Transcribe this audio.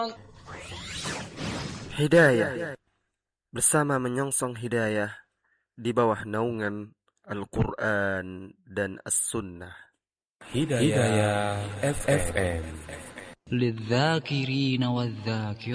Hidayah bersama menyongsong hidayah di bawah naungan Al-Quran dan As-Sunnah. Hidayah FM للذاكرين والذاكرات